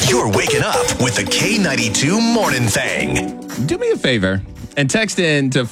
You're waking up with the K92 Morning Thing. Do me a favor and text in to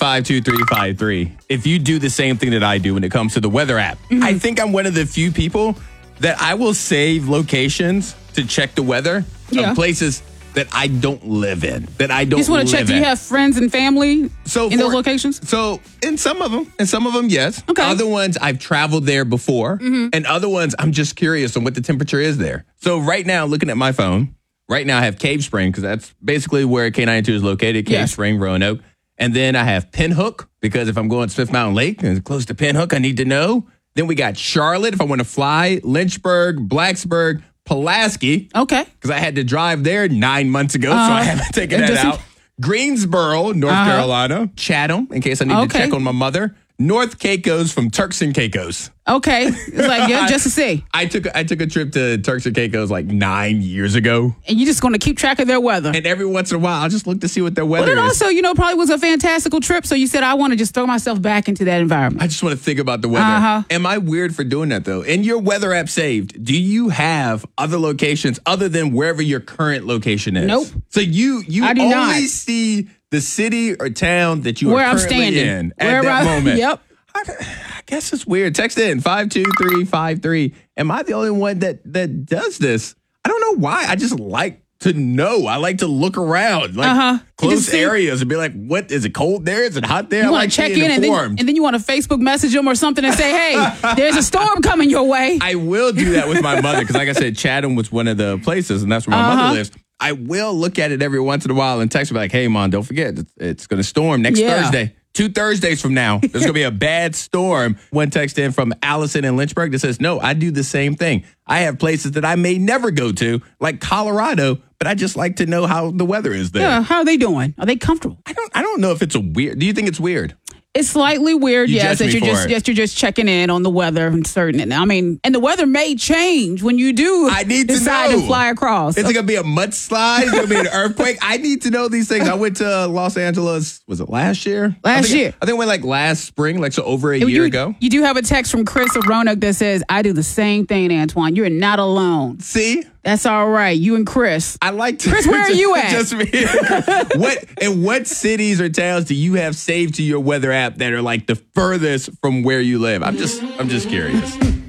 52353 if you do the same thing that I do when it comes to the weather app. I think I'm one of the few people that I will save locations to check the weather of places that I don't live in, that I don't You just want to check, do you have friends and family in those locations? So in some of them, yes. Okay. Other ones, I've traveled there before. And other ones, I'm just curious on what the temperature is there. So right now, looking at my phone, right now I have Cave Spring, because that's basically where K92 is located, Cave Spring, Roanoke. And then I have Pinhook, because if I'm going to Smith Mountain Lake and it's close to Pinhook, I need to know. Then we got Charlotte, if I want to fly, Lynchburg, Blacksburg, Pulaski. Okay. Because I had to drive there 9 months ago, so I haven't taken that out. Greensboro, North Carolina. Chatham, in case I need to check on my mother. North Caicos from Turks and Caicos. Okay. It's like, just to see. I took a trip to Turks and Caicos like 9 years ago. And you're just going to keep track of their weather. And every once in a while, I'll just look to see what their weather But it is. also, probably was a fantastical trip. So you said, I want to just throw myself back into that environment. I just want to think about the weather. Am I weird for doing that, though? In your weather app saved, do you have other locations other than wherever your current location is? Nope. So you I do only not. see the city or town that you Where are I'm currently standing. in at that moment. Yep. I guess it's weird. Text in 52353. Am I the only one that does this? I don't know why. I just like to know. I like to look around, like close areas, and be like, "What is it? Cold there? Is it hot there?" You I want like to check being in, informed. and then you want to Facebook message them or something and say, "Hey, there's a storm coming your way." I will do that with my mother because, like I said, Chatham was one of the places, and that's where my mother lives. I will look at it every once in a while and text her like, "Hey, Mom, don't forget, it's going to storm next Thursday." 2 Thursdays from now, there's going to be a bad storm. One text in from Allison in Lynchburg that says, no, I do the same thing. I have places that I may never go to, like Colorado, but I just like to know how the weather is there. Yeah, how are they doing? Are they comfortable? I don't know if it's a weird. Do you think it's weird? It's slightly weird, yes, that you're just checking in on the weather and certain. I mean, and the weather may change when you do decide to fly across. Is it going to be a mudslide? Is it going to be an earthquake? I need to know these things. I went to Los Angeles, was it last year? Last year. I think I went like last spring, like so over a year ago. You do have a text from Chris of Roanoke that says, I do the same thing, Antoine. You're not alone. See? That's all right. You and Chris. I like to. Chris, where are you at? Just me. What cities or towns do you have saved to your weather app that are like the furthest from where you live? I'm just curious.